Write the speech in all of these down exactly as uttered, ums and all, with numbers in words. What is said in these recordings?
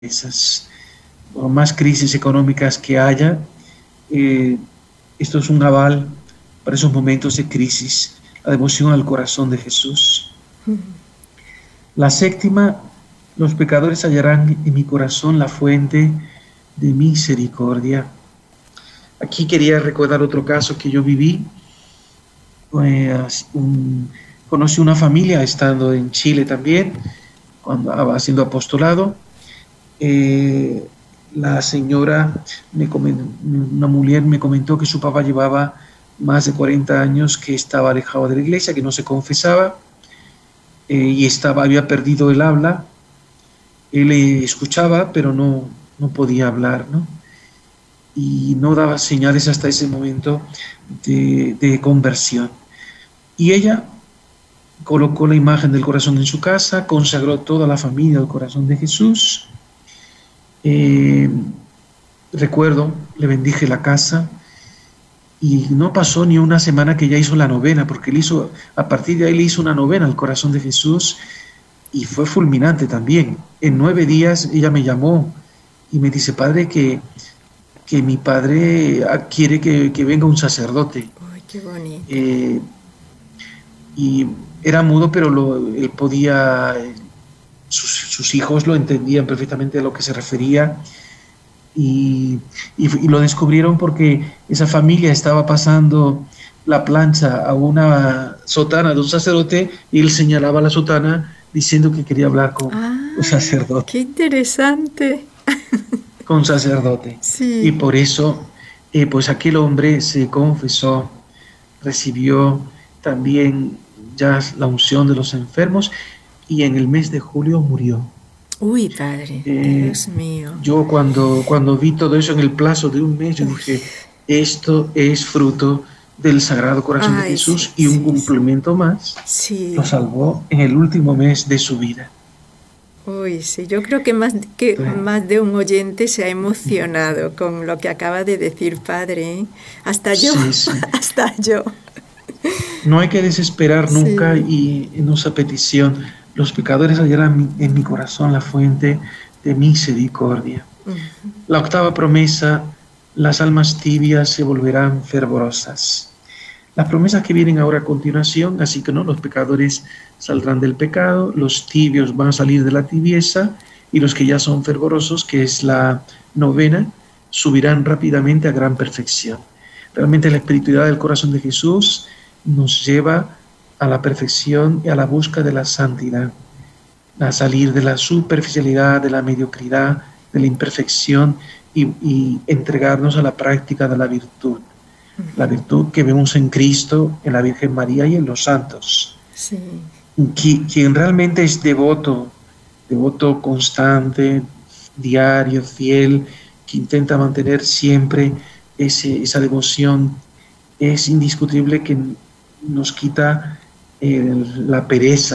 esas, o más crisis económicas que haya, eh, esto es un aval para esos momentos de crisis, la devoción al corazón de Jesús. La séptima, los pecadores hallarán en mi corazón la fuente de misericordia. Aquí quería recordar otro caso que yo viví. Pues, un, conocí una familia estando en Chile también, cuando haciendo apostolado. Eh, la señora, me comentó, una mujer me comentó que su papá llevaba más de cuarenta años que estaba alejado de la iglesia, que no se confesaba, eh, y estaba, había perdido el habla. Él eh, escuchaba, pero no, no podía hablar, ¿no? Y no daba señales hasta ese momento de, de conversión. Y ella colocó la imagen del corazón en su casa, consagró toda la familia al corazón de Jesús. Eh, recuerdo, le bendije la casa y no pasó ni una semana que ya hizo la novena, porque él hizo, a partir de ahí le hizo una novena al corazón de Jesús y fue fulminante también. En nueve días ella me llamó y me dice: padre, que, que mi padre quiere que, que venga un sacerdote. Ay, qué bonito. Eh, y era mudo, pero lo, él podía, sus, sus hijos lo entendían perfectamente a lo que se refería. Y, y, y lo descubrieron porque esa familia estaba pasando la plancha a una sotana de un sacerdote y él señalaba la sotana diciendo que quería hablar con Ah, un sacerdote. qué interesante. Con sacerdote. Sí. Y por eso, eh, pues aquel hombre se confesó, recibió también ya la unción de los enfermos y en el mes de julio murió. Uy, padre, Eh, Dios mío. yo cuando, cuando vi todo eso en el plazo de un mes, yo Uy. dije, esto es fruto del Sagrado Corazón Ay, de Jesús, sí, y un sí, cumplimiento más sí. lo salvó en el último mes de su vida. Uy, sí, yo creo que más, que Sí. más de un oyente se ha emocionado con lo que acaba de decir, padre, ¿eh? Hasta yo, Sí, sí. hasta yo. No hay que desesperar Sí. nunca, y en nuestra petición, los pecadores hallarán en mi corazón la fuente de misericordia. Uh-huh. La octava promesa, las almas tibias se volverán fervorosas. Las promesas que vienen ahora a continuación, así que no, los pecadores saldrán del pecado, los tibios van a salir de la tibieza, y los que ya son fervorosos, que es la novena, subirán rápidamente a gran perfección. Realmente la espiritualidad del corazón de Jesús nos lleva a la perfección y a la busca de la santidad, a salir de la superficialidad, de la mediocridad, de la imperfección, y, y entregarnos a la práctica de la virtud. La virtud que vemos en Cristo, en la Virgen María y en los santos. Sí. Quien realmente es devoto, devoto constante, diario, fiel, que intenta mantener siempre ese, esa devoción, es indiscutible que nos quita eh, la pereza.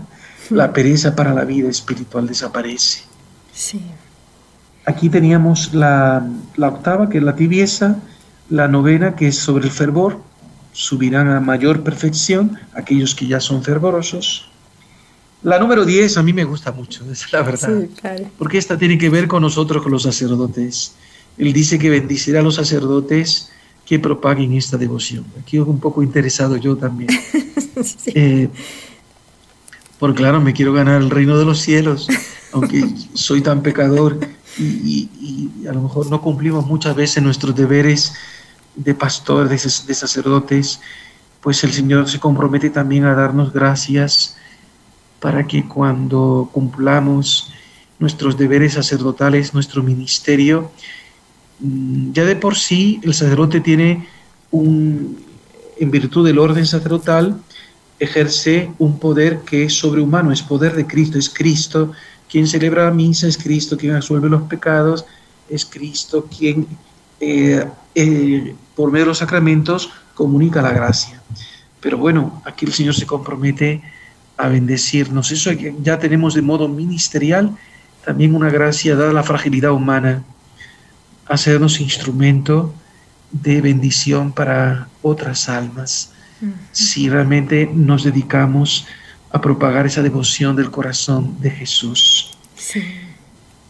La pereza para la vida espiritual desaparece. Sí. Aquí teníamos la, la octava, que es la tibieza. La novena, que es sobre el fervor, subirán a mayor perfección aquellos que ya son fervorosos. La número diez a mí me gusta mucho, es la verdad, Sí, claro. porque esta tiene que ver con nosotros, con los sacerdotes. Él dice que bendecirá a los sacerdotes que propaguen esta devoción. Aquí un poco interesado yo también. Sí. Eh, por claro, me quiero ganar el reino de los cielos, aunque soy tan pecador y, y, y a lo mejor no cumplimos muchas veces nuestros deberes de pastor, de, de sacerdotes, pues el Señor se compromete también a darnos gracias para que cuando cumplamos nuestros deberes sacerdotales, nuestro ministerio, ya de por sí el sacerdote tiene un, en virtud del orden sacerdotal, ejerce un poder que es sobrehumano, es poder de Cristo, es Cristo quien celebra la misa, es Cristo quien absuelve los pecados, es Cristo quien eh, eh, por medio de los sacramentos comunica la gracia. Pero bueno, aquí el Señor se compromete a bendecirnos. Eso ya tenemos de modo ministerial también una gracia dada a la fragilidad humana, hacernos instrumento de bendición para otras almas, uh-huh. si realmente nos dedicamos a propagar esa devoción del corazón de Jesús. Sí.